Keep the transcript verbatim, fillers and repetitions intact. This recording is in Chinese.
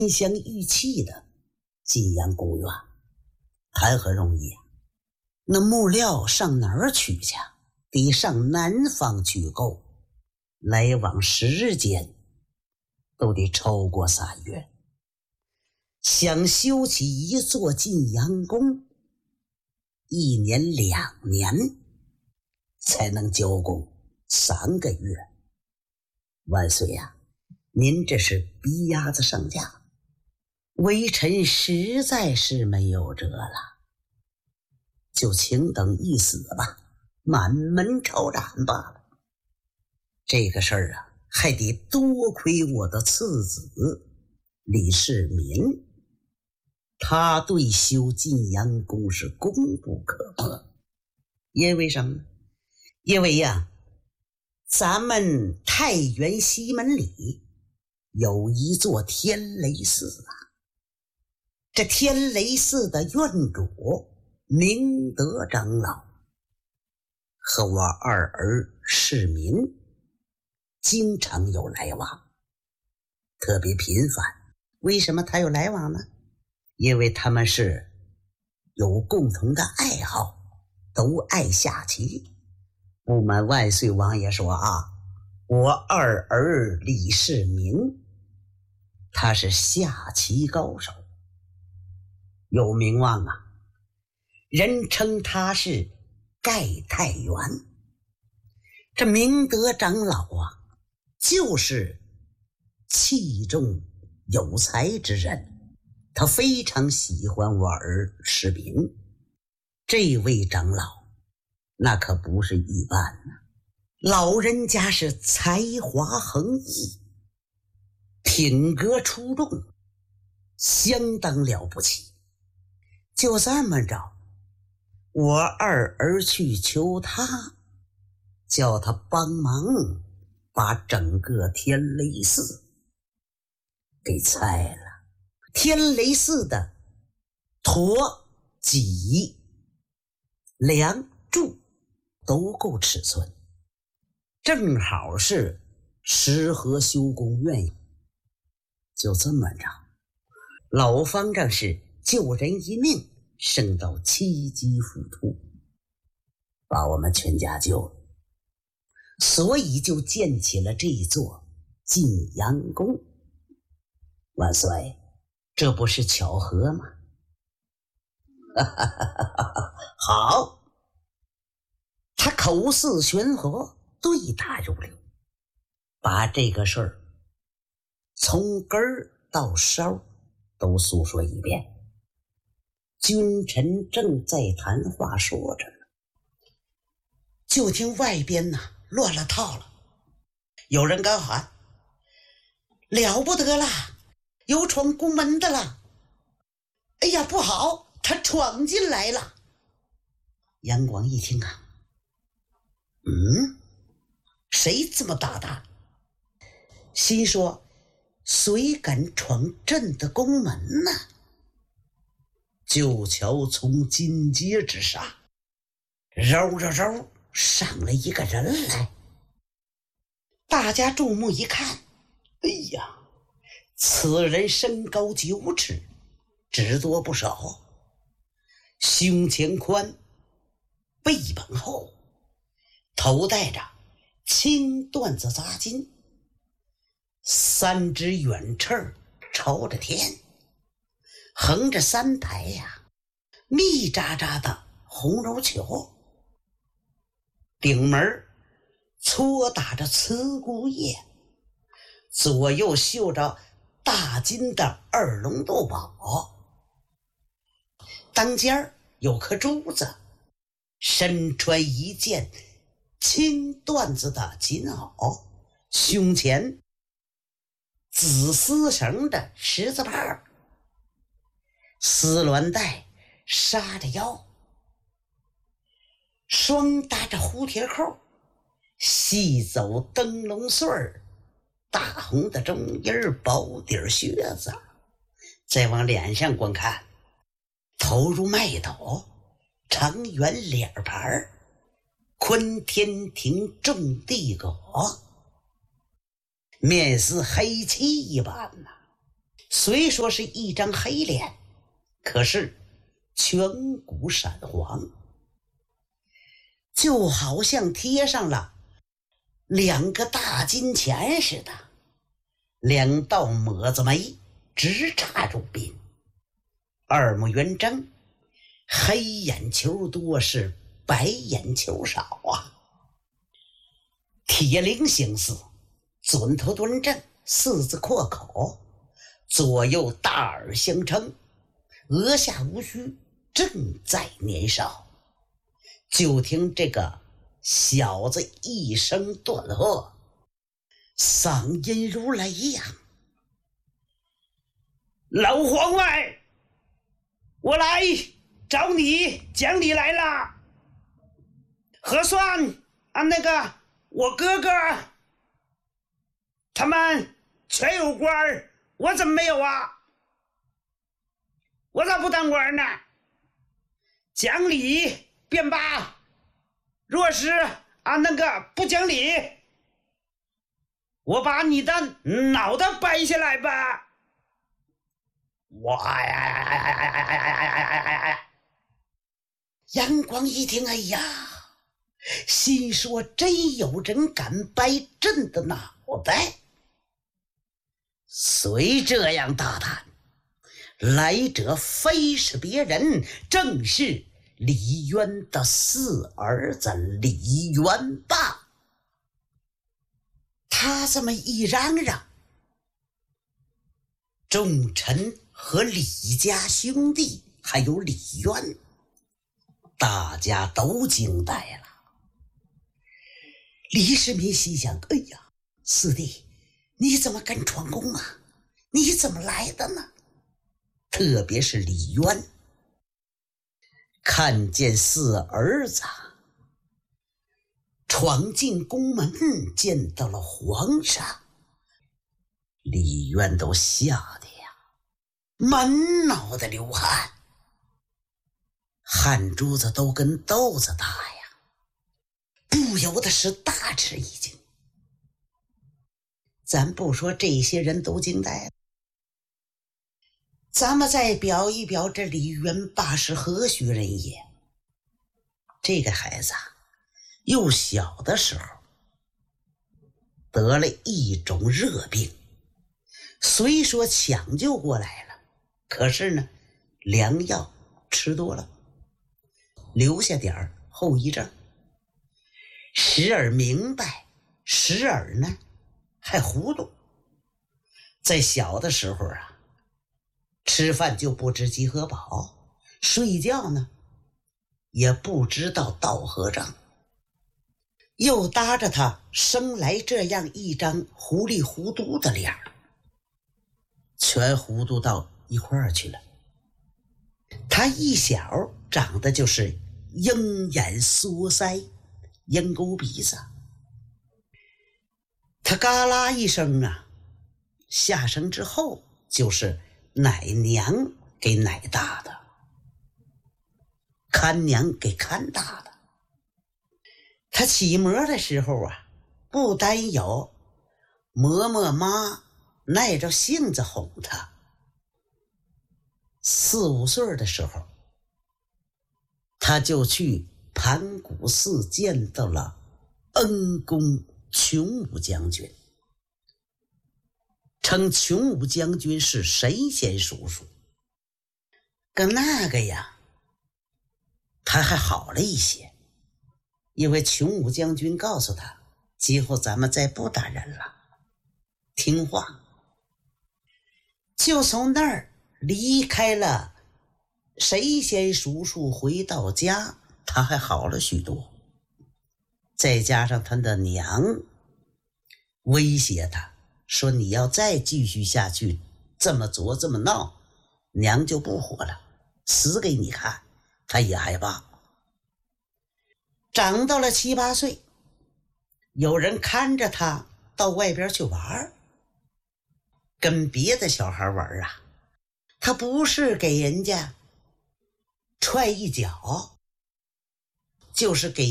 金香玉砌的晋阳公园，谈何容易啊！那木料上哪儿取去？得上南方去购，来往时间都得超过三月。想修起一座晋阳宫，一年两年才能交工三个月。万岁呀、啊，您这是逼鸭子上架，微臣实在是没有辙了，就请等一死吧，满门抄斩罢了。这个事儿啊，还得多亏我的次子李世民，他对修晋阳宫是功不可没。因为什么呢？因为呀、啊，咱们太原西门里有一座天雷寺啊，这天雷寺的院主明德长老和我二儿世民经常有来往，特别频繁。为什么他有来往呢？因为他们是有共同的爱好，都爱下棋。不瞒万岁王爷说啊，我二儿李世民他是下棋高手，有名望啊，人称他是盖太原。这明德长老啊，就是器重有才之人，他非常喜欢我儿世民。这位长老那可不是一般啊，老人家是才华横溢，品格出众，相当了不起。就这么着，我二儿去求他，叫他帮忙把整个天雷寺给拆了。天雷寺的驼、脊、梁、柱都够尺寸，正好是适合修宫院。就这么着，老方丈是救人一命胜造七级浮屠，把我们全家救了，所以就建起了这座晋阳宫。万岁，这不是巧合吗？好，他口似悬河，对答如流，把这个事儿从根儿到梢都诉说一遍。君臣正在谈话说着呢，就听外边呢乱了套了，有人高喊：了不得了，有闯宫门的了！哎呀，不好，他闯进来了！杨广一听啊，嗯，谁这么大胆？心说，谁敢闯朕的宫门呢？就瞧从金阶之上揉揉揉上了一个人来。大家注目一看，哎呀，此人身高九尺，只多不少，胸前宽，背膀厚，头戴着青缎子扎巾，三只远翅朝着天，横着三排呀、啊，密扎扎的红柔球，顶门搓打着慈姑叶，左右绣着大金的二龙斗宝，当间有颗珠子，身穿一件青缎子的锦袄，胸前紫丝绳的十字帕，丝鸾带纱着腰，双搭着蝴蝶扣，细走灯笼穗儿，大红的中衣薄底靴子。再往脸上观看，头如麦斗，长圆脸盘，坤天庭种地狗，面似黑漆一般呐、啊。 虽说是一张黑脸，可是颧骨闪黄，就好像贴上了两个大金钱似的，两道抹子眉直插入鬓，二目圆睁，黑眼球多是白眼球少啊。铁灵形似，准头端正，四字阔口，左右大耳相称，额下无须，正在年少。就听这个小子一声断喝，嗓音如雷呀：老黄外，我来找你讲理来了。核算啊，那个我哥哥他们全有官，我怎么没有啊？我咋不当官呢？讲理便罢，若是啊那个不讲理，我把你的脑袋掰下来吧。我哎呀哎呀哎呀哎呀哎呀哎呀哎呀！杨光一听，哎呀，心说真有人敢掰朕的脑袋。虽这样大胆，来者非是别人，正是李渊的四儿子李元霸。他这么一嚷嚷，众臣和李家兄弟还有李渊，大家都惊呆了。李世民心想，哎呀，四弟，你怎么敢闯宫啊？你怎么来的呢？特别是李渊，看见四儿子闯进宫门，见到了皇上，李渊都吓得呀满脑袋流汗，汗珠子都跟豆子大呀，不由得是大吃一惊。咱不说这些人都惊呆了，咱们再表一表这李元霸是何许人也。这个孩子幼小的时候得了一种热病，虽说抢救过来了，可是呢良药吃多了，留下点后遗症，时而明白，时而呢还糊涂。在小的时候啊，吃饭就不知饥和饱，睡觉呢也不知道道和丈，又搭着他生来这样一张糊里糊涂的脸儿，全糊涂到一块儿去了。他一小长得就是鹰眼缩腮，鹰钩鼻子，他嘎啦一声啊，下生之后就是奶娘给奶大的，看娘给看大的。他起模的时候啊，不单有嬷嬷妈耐着性子哄他，四五岁的时候，他就去盘古寺见到了恩公琼武将军，称琼武将军是神仙叔叔。跟那个呀他还好了一些，因为琼武将军告诉他，今后咱们再不打人了，听话。就从那儿离开了神仙叔叔，回到家他还好了许多。再加上他的娘威胁他说，你要再继续下去这么作这么闹，娘就不活了，死给你看。他也害怕。长到了七八岁，有人看着他到外边去玩，跟别的小孩玩啊，他不是给人家踹一脚，就是给